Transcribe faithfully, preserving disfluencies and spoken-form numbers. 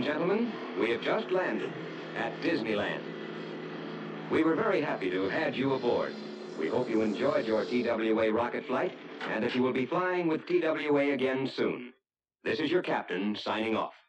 and gentlemen, we have just landed at Disneyland. We were very happy to have had you aboard. We hope you enjoyed your T W A rocket flight and that you will be flying with T W A again soon. This is your captain signing off.